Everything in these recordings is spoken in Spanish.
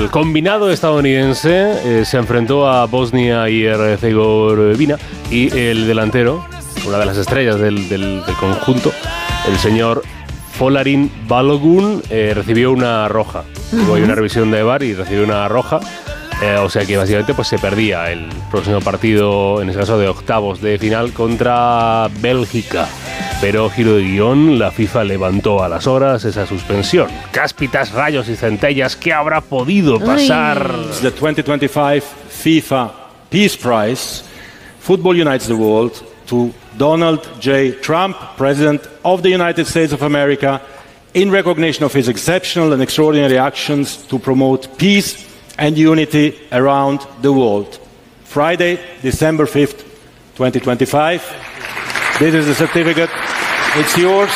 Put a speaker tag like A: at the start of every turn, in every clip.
A: El combinado estadounidense se enfrentó a Bosnia y Herzegovina y el delantero, una de las estrellas del conjunto, el señor Folarin Balogun, recibió una roja. Luego hay una revisión de VAR y recibió una roja. O sea que básicamente pues se perdía el próximo partido, en ese caso de octavos de final contra Bélgica. Pero giro de guión, la FIFA levantó a las horas esa suspensión. Cáspitas, rayos y centellas, ¿qué habrá podido pasar?
B: The 2025 FIFA Peace Prize, Football Unites the World, to Donald J. Trump, President of the United States of America, in recognition of his exceptional and extraordinary actions to promote peace and unity around the world. Friday, December 5th, 2025. This is the certificate. It's yours.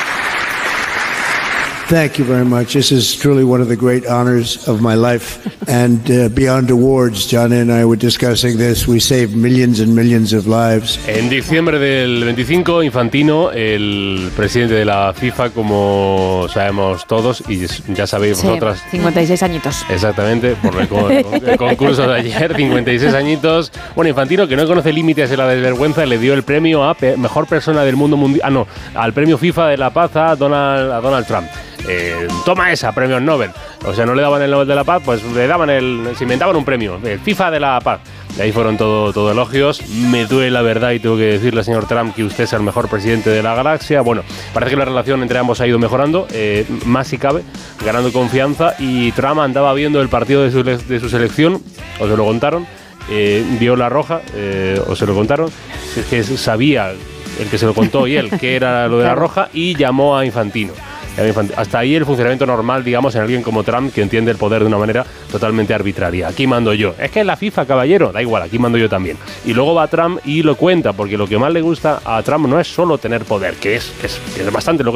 C: Thank you very much. This is truly one of the great honors of my life. And beyond awards, John and I were discussing this. We saved millions and millions of lives.
A: En diciembre del 25, Infantino, el presidente de la FIFA, como sabemos todos, y ya sabéis vosotras...
D: 56 añitos.
A: Exactamente, por el concurso de ayer, 56 añitos. Bueno, Infantino, que no conoce límites de la desvergüenza, le dio el premio a Mejor Persona del Mundo Mundial... al premio FIFA de la Paz a Donald Trump. Toma esa, premios Nobel. O sea, no le daban el Nobel de la Paz, pues le daban se inventaban un premio, el FIFA de la Paz. De ahí fueron todo elogios. Me duele la verdad y tengo que decirle al señor Trump que usted es el mejor presidente de la galaxia. Bueno, parece que la relación entre ambos ha ido mejorando, más si cabe, ganando confianza. Y Trump andaba viendo el partido de su selección, o se lo contaron, vio la roja, o se lo contaron, que sabía el que se lo contó y él que era lo de la roja, y llamó a Infantino. Hasta ahí el funcionamiento normal, digamos, en alguien como Trump, que entiende el poder de una manera totalmente arbitraria. Aquí mando yo. Es que es la FIFA, caballero. Da igual, aquí mando yo también. Y luego va Trump y lo cuenta, porque lo que más le gusta a Trump no es solo tener poder, que es bastante lo que